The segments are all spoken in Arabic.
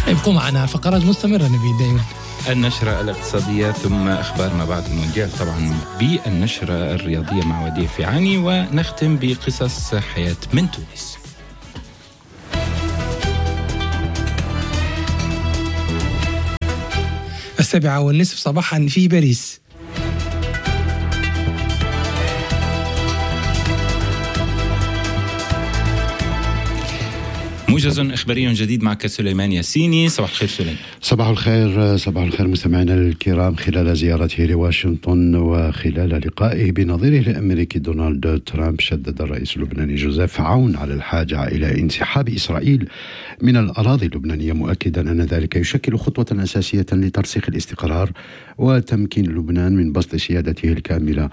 ابقوا معنا، فقرات مستمرة نبي دائما. النشرة الاقتصادية ثم أخبار ما بعد المونديال، طبعا بالنشرة الرياضية مع وديع فيعاني، ونختم بقصص حياة من تونس. 7:30 صباحا في باريس. موجز إخباري جديد معك سليمان ياسيني. صباح الخير سليمان. صباح الخير مستمعينا الكرام. خلال زيارته لواشنطن وخلال لقائه بنظيره الأمريكي دونالد ترامب، شدد الرئيس اللبناني جوزيف عون على الحاجة إلى انسحاب إسرائيل من الأراضي اللبنانية، مؤكدا أن ذلك يشكل خطوة أساسية لترسيخ الاستقرار وتمكين لبنان من بسط سيادته الكاملة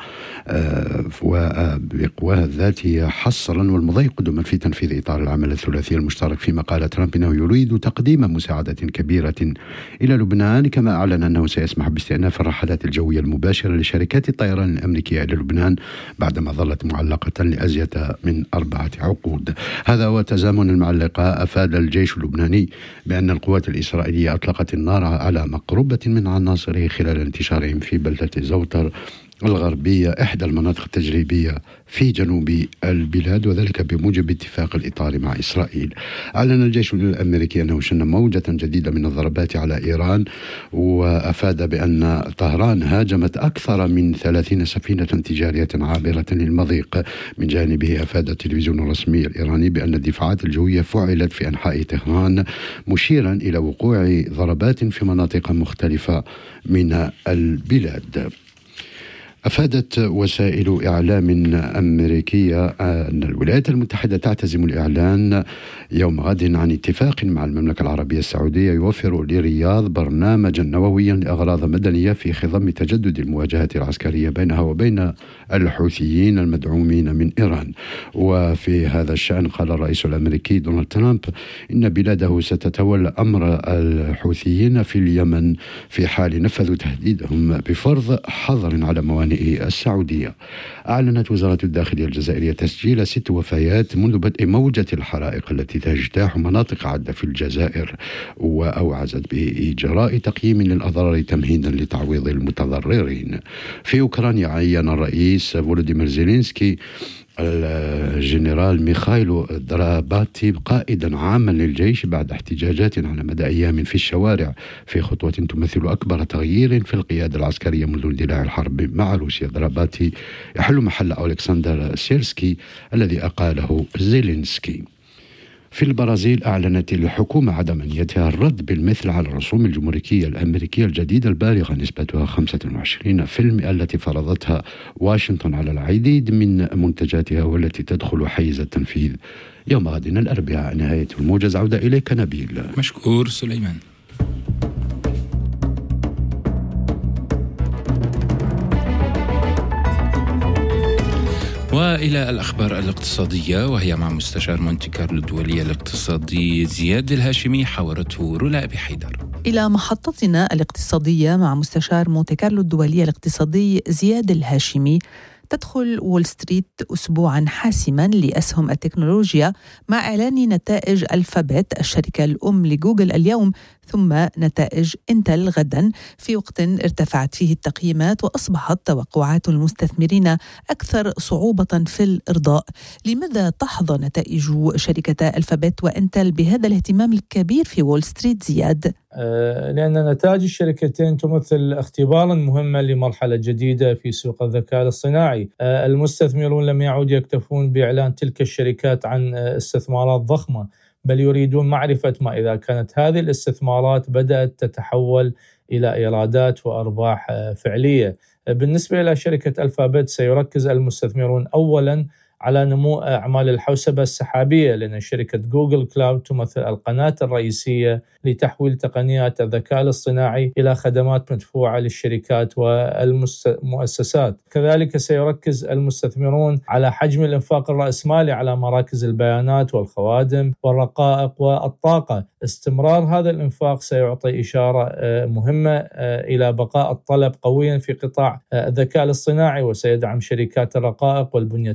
وبقواه الذاتية حصرا، والمضي قدما في تنفيذ إطار العمل الثلاثي المشترك. فيما قال ترامب إنه يريد تقديم مساعدة كبيرة إلى لبنان، كما أعلن أنه سيسمح باستئناف الرحلات الجوية المباشرة لشركات الطيران الأمريكية إلى لبنان بعدما ظلت معلقة لأزيد من 4 عقود. هذا وتزامنا مع اللقاء، أفاد الجيش اللبناني بأن القوات الإسرائيلية أطلقت النار على مقربة من عناصره خلال انتشارهم في بلدة زوتر الغربية، إحدى المناطق التجريبية في جنوب البلاد، وذلك بموجب اتفاق الإطار مع إسرائيل. أعلن الجيش الأمريكي أنه شن موجة جديدة من الضربات على إيران، وأفاد بأن طهران هاجمت أكثر من 30 سفينة تجارية عابرة للمضيق. من جانبه أفاد التلفزيون الرسمي الإيراني بأن الدفاعات الجوية فعلت في أنحاء طهران، مشيرا إلى وقوع ضربات في مناطق مختلفة من البلاد. أفادت وسائل إعلام أمريكية أن الولايات المتحدة تعتزم الإعلان يوم غد عن اتفاق مع المملكة العربية السعودية يوفر لرياض برنامجا نوويا لأغراض مدنية في خضم تجدد المواجهة العسكرية بينها وبين الحوثيين المدعومين من إيران. وفي هذا الشأن قال الرئيس الأمريكي دونالد ترامب إن بلاده ستتولى أمر الحوثيين في اليمن في حال نفذوا تهديدهم بفرض حظر على موانئ السعودية. أعلنت وزارة الداخلية الجزائرية تسجيل 6 وفيات منذ بدء موجة الحرائق التي تجتاح مناطق عدة في الجزائر، وأوعزت بإجراء تقييم للأضرار تمهيدا لتعويض المتضررين. في أوكرانيا عين الرئيس فولوديمير زيلينسكي الجنرال ميخايلو دراباتي قائدا عاما للجيش بعد احتجاجات على مدى أيام في الشوارع، في خطوة تمثل أكبر تغيير في القيادة العسكرية منذ اندلاع الحرب مع روسيا. دراباتي يحل محل ألكسندر سيرسكي الذي أقاله زيلينسكي. في البرازيل أعلنت الحكومة عدم نيتها الرد بالمثل على الرسوم الجمركية الأمريكية الجديدة البالغة نسبتها 25% التي فرضتها واشنطن على العديد من منتجاتها والتي تدخل حيز التنفيذ يوم غد الأربعاء. نهاية الموجز، عودة إليك نبيل. مشكور سليمان. وإلى الأخبار الاقتصادية، وهي مع مستشار مونتي كارلو الدولية الاقتصادي زياد الهاشمي، حاورته رولا أبي حيدر. إلى محطتنا الاقتصادية مع مستشار مونتي كارلو الدولية الاقتصادي زياد الهاشمي. تدخل وول ستريت أسبوعا حاسما لأسهم التكنولوجيا مع إعلان نتائج ألفابت الشركة الأم لجوجل اليوم، ثم نتائج إنتل غدا، في وقت ارتفعت فيه التقييمات وأصبحت توقعات المستثمرين أكثر صعوبة في الإرضاء. لماذا تحظى نتائج شركة ألفابت وإنتل بهذا الاهتمام الكبير في وول ستريت زياد؟ لأن نتائج الشركتين تمثل اختبارا مهما لمرحلة جديدة في سوق الذكاء الاصطناعي. المستثمرون لم يعودوا يكتفون بإعلان تلك الشركات عن استثمارات ضخمة، بل يريدون معرفة ما إذا كانت هذه الاستثمارات بدأت تتحول إلى إيرادات وأرباح فعلية. بالنسبة إلى شركة ألفابت، سيركز المستثمرون أولاً على نمو أعمال الحوسبة السحابية، لأن شركة جوجل كلاود تمثل القناة الرئيسية لتحويل تقنيات الذكاء الاصطناعي إلى خدمات مدفوعة للشركات والمؤسسات. كذلك سيركز المستثمرون على حجم الإنفاق الرأسمالي على مراكز البيانات والخوادم والرقائق والطاقة. استمرار هذا الإنفاق سيعطي إشارة مهمة إلى بقاء الطلب قويا في قطاع الذكاء الاصطناعي، وسيدعم شركات الرقائق والبنية التحتية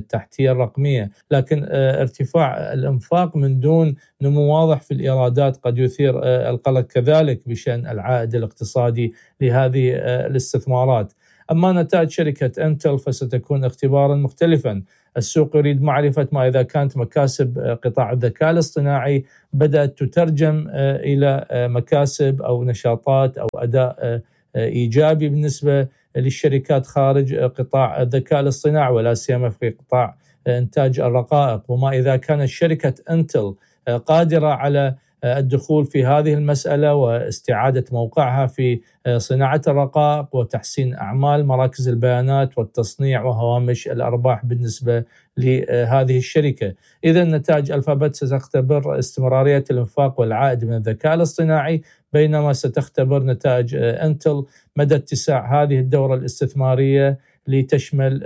الهوية الرقمية، لكن ارتفاع الإنفاق من دون نمو واضح في الإيرادات قد يثير القلق كذلك بشأن العائد الاقتصادي لهذه الاستثمارات. أما نتائج شركة انتل فستكون اختبارا مختلفا. السوق يريد معرفة ما إذا كانت مكاسب قطاع الذكاء الاصطناعي بدأت تترجم إلى مكاسب أو نشاطات أو أداء إيجابي بالنسبة للشركات خارج قطاع الذكاء الاصطناعي، ولا سيما في قطاع إنتاج الرقائق، وما إذا كانت شركة انتل قادرة على الدخول في هذه المسألة واستعادة موقعها في صناعة الرقائق وتحسين أعمال مراكز البيانات والتصنيع وهوامش الأرباح بالنسبة لهذه الشركة. إذا نتائج ألفابت ستختبر استمرارية الإنفاق والعائد من الذكاء الاصطناعي، بينما ستختبر نتائج انتل مدى اتساع هذه الدورة الاستثمارية لتشمل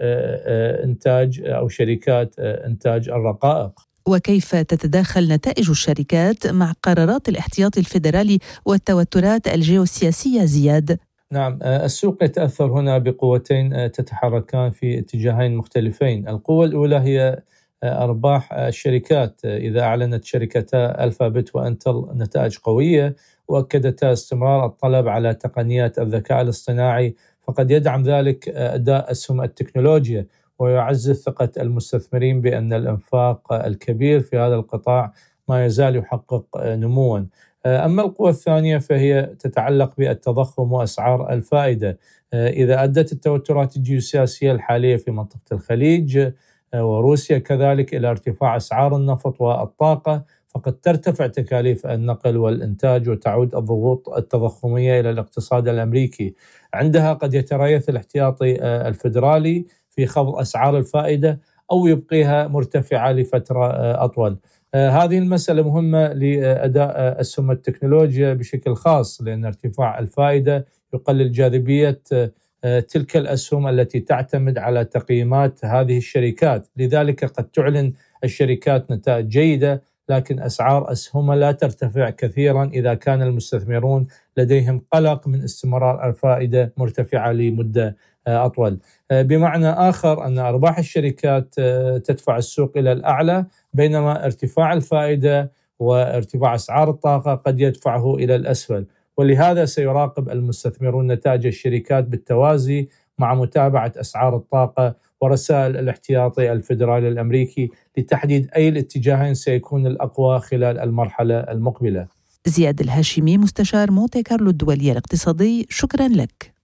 إنتاج أو شركات إنتاج الرقائق. وكيف تتداخل نتائج الشركات مع قرارات الاحتياطي الفيدرالي والتوترات الجيوسياسية زياد؟ نعم، السوق يتأثر هنا بقوتين تتحركان في اتجاهين مختلفين. القوة الأولى هي أرباح الشركات. إذا أعلنت شركتا ألفابت وأنتل نتائج قوية وأكدتا استمرار الطلب على تقنيات الذكاء الاصطناعي، فقد يدعم ذلك أداء أسهم التكنولوجيا ويعزز ثقة المستثمرين بأن الإنفاق الكبير في هذا القطاع ما يزال يحقق نموا. أما القوة الثانية فهي تتعلق بالتضخم وأسعار الفائدة. إذا أدت التوترات الجيوسياسية الحالية في منطقة الخليج وروسيا كذلك إلى ارتفاع أسعار النفط والطاقة، فقد ترتفع تكاليف النقل والإنتاج وتعود الضغوط التضخمية إلى الاقتصاد الأمريكي. عندها قد يتريث الاحتياطي الفيدرالي في خفض أسعار الفائدة أو يبقيها مرتفعة لفترة أطول. هذه المسألة مهمة لأداء أسهم التكنولوجيا بشكل خاص، لأن ارتفاع الفائدة يقلل جاذبية تلك الأسهم التي تعتمد على تقييمات هذه الشركات. لذلك قد تعلن الشركات نتائج جيدة، لكن أسعار أسهمها لا ترتفع كثيرا إذا كان المستثمرون لديهم قلق من استمرار الفائدة مرتفعة لمدة أطول. بمعنى آخر أن أرباح الشركات تدفع السوق إلى الأعلى، بينما ارتفاع الفائدة وارتفاع أسعار الطاقة قد يدفعه إلى الأسفل. ولهذا سيراقب المستثمرون نتائج الشركات بالتوازي مع متابعة أسعار الطاقة ورسائل الاحتياطي الفيدرالي الأمريكي لتحديد أي الاتجاهين سيكون الأقوى خلال المرحلة المقبلة. زياد الهاشمي، مستشار مونتي كارلو الدولي الاقتصادي، شكرا لك.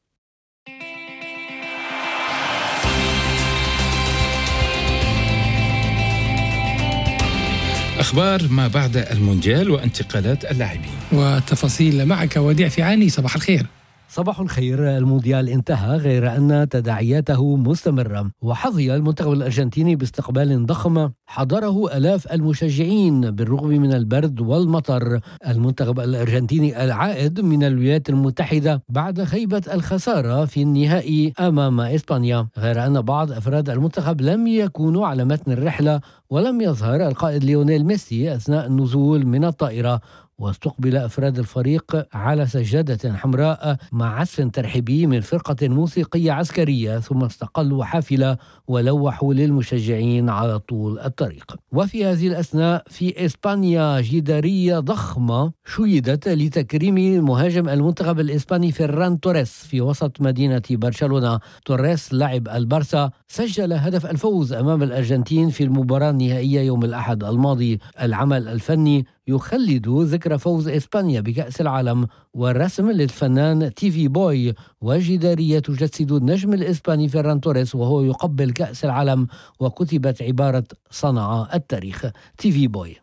أخبار ما بعد المونديال وانتقالات اللاعبين وتفاصيل معك وديع فيعاني. صباح الخير. صباح الخير. المونديال انتهى، غير أن تداعياته مستمرة، وحظي المنتخب الأرجنتيني باستقبال ضخم حضره آلاف المشجعين بالرغم من البرد والمطر. المنتخب الأرجنتيني العائد من الولايات المتحدة بعد خيبة الخسارة في النهائي أمام إسبانيا، غير أن بعض أفراد المنتخب لم يكونوا على متن الرحلة، ولم يظهر القائد ليونيل ميسي أثناء النزول من الطائرة. واستقبل أفراد الفريق على سجادة حمراء مع عزف ترحيبي من فرقة موسيقية عسكرية، ثم استقلوا حافلة ولوحوا للمشجعين على طول الطريق. وفي هذه الأثناء في إسبانيا جدارية ضخمة شيدت لتكريم مهاجم المنتخب الإسباني فيران توريس في وسط مدينة برشلونة. توريس لاعب البارسا سجل هدف الفوز أمام الأرجنتين في المباراة النهائية يوم الأحد الماضي. العمل الفني يخلد ذكرى فوز إسبانيا بكأس العالم، والرسم للفنان تيفي بوي، وجدارية تجسد النجم الإسباني فيران توريس وهو يقبل كأس العالم، وكتبت عبارة صنع التاريخ. تيفي بوي: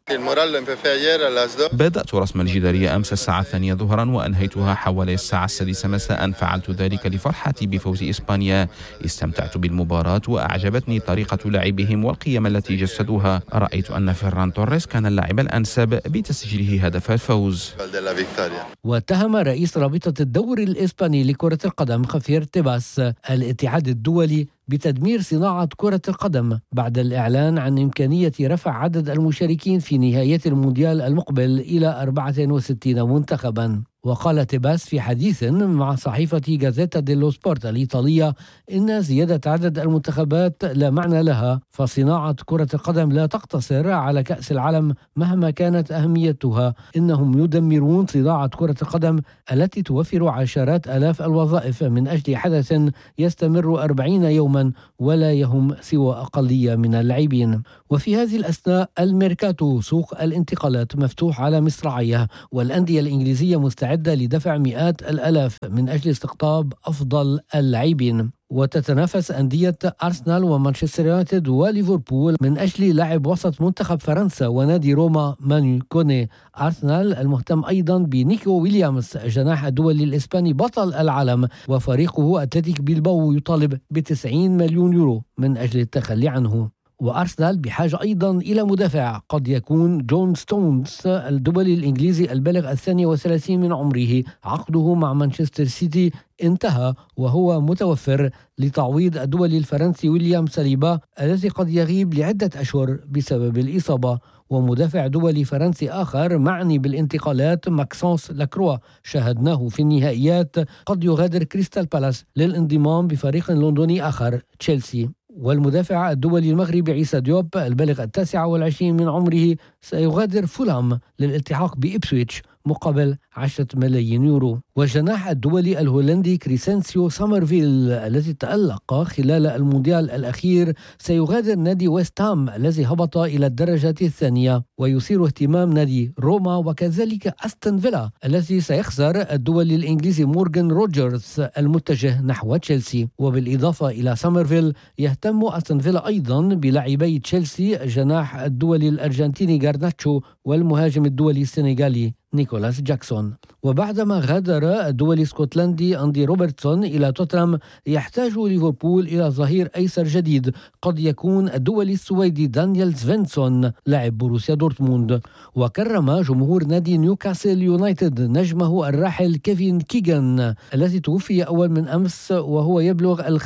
بدأت رسم الجدارية أمس الساعة 2 ظهرا وأنهيتها حوالي الساعة 6 مساء. فعلت ذلك لفرحتي بفوز إسبانيا. استمتعت بالمباراة وأعجبتني طريقة لعبهم والقيم التي جسدوها. رأيت أن فيران توريس كان اللاعب الأنسب بتسجيله هدف الفوز. واتهم رئيس رابطة الدوري الإسباني لكرة القدم خافير تيباس الاتحاد الدولي بتدمير صناعة كرة القدم بعد الإعلان عن إمكانية رفع عدد المشاركين في نهاية المونديال المقبل إلى 64 منتخبا. وقال تيباس في حديث مع صحيفة غازيتا ديلو سبورت الإيطالية إن زيادة عدد المنتخبات لا معنى لها، فصناعة كرة القدم لا تقتصر على كأس العالم مهما كانت أهميتها. إنهم يدمرون صناعة كرة القدم التي توفر عشرات آلاف الوظائف من أجل حدث يستمر 40 يوما ولا يهم سوى أقلية من اللاعبين. وفي هذه الأثناء الميركاتو سوق الانتقالات مفتوح على مصراعيه، والأندية الإنجليزية مستعدة لدفع مئات الآلاف من أجل استقطاب أفضل اللاعبين. وتتنافس أندية أرسنال ومانشستر يونايتد وليفربول من أجل لاعب وسط منتخب فرنسا ونادي روما مانو كوني. أرسنال المهتم أيضا بنيكو ويليامز جناح الدولي الإسباني بطل العالم، وفريقه أتلتيك بيلباو يطالب ب90 مليون يورو من أجل التخلي عنه. وأرسنال بحاجة أيضا إلى مدافع قد يكون جون ستونز الدولي الإنجليزي البالغ 32 من عمره. عقده مع مانشستر سيتي انتهى وهو متوفر لتعويض الدولي الفرنسي ويليام ساليبا الذي قد يغيب لعدة أشهر بسبب الإصابة. ومدافع دولي فرنسي آخر معني بالانتقالات ماكسونس لاكروا شاهدناه في النهائيات قد يغادر كريستال بالاس للانضمام بفريق لندني آخر تشيلسي. والمدافع الدولي المغربي عيسى ديوب البالغ 29 من عمره سيغادر فولهام للالتحاق بإبسويتش مقابل 10 ملايين يورو. والجناح الدولي الهولندي كريسنسيو سامرفيل الذي تألق خلال المونديال الأخير سيغادر نادي ويست هام الذي هبط إلى الدرجة الثانية، ويثير اهتمام نادي روما وكذلك أستون فيلا الذي سيخسر الدولي الإنجليزي مورغان روجرز المتجه نحو تشيلسي. وبالإضافة إلى سامرفيل يهتم أستون فيلا أيضا بلاعبي تشيلسي الجناح الدولي الأرجنتيني غارناتشو والمهاجم الدولي السنغالي نيكولاس جاكسون. وبعدما غادر الدولي اسكتلندي أندي روبرتسون إلى توتنهام يحتاج ليفربول إلى ظهير أيسر جديد قد يكون الدولي السويدي دانيال سفينسون لاعب بروسيا دورتموند. وكرم جمهور نادي نيوكاسل يونايتد نجمه الراحل كيفين كيغان الذي توفي أول من أمس وهو يبلغ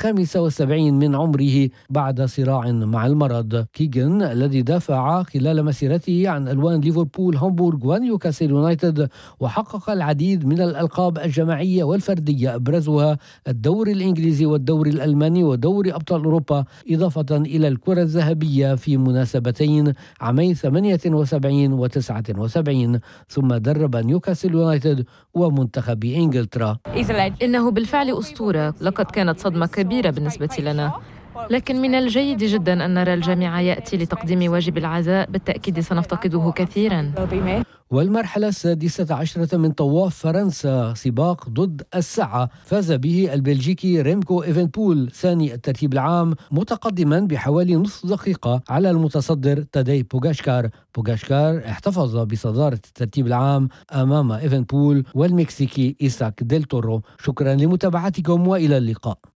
75 من عمره بعد صراع مع المرض. كيغان الذي دافع خلال مسيرته عن ألوان ليفربول هامبورغ ونيوكاسل يونايتد وحقق العديد من الألقاب الجماعية والفردية أبرزها الدوري الإنجليزي والدوري الألماني ودوري أبطال أوروبا، إضافة إلى الكرة الذهبية في مناسبتين عامي 78 و 79. ثم درب نيوكاسل يونايتد ومنتخب إنجلترا. إنه بالفعل أسطورة، لقد كانت صدمة كبيرة بالنسبة لنا، لكن من الجيد جدا أن نرى الجميع يأتي لتقديم واجب العزاء. بالتأكيد سنفتقده كثيرا. والمرحلة 16 من طواف فرنسا سباق ضد الساعة فاز به البلجيكي ريمكو إيفنبول ثاني الترتيب العام متقدما بحوالي نصف دقيقة على المتصدر تادي بوغاشكار. بوغاشكار احتفظ بصدارة الترتيب العام أمام إيفنبول والمكسيكي إيساك ديل تورو. شكرا لمتابعتكم وإلى اللقاء.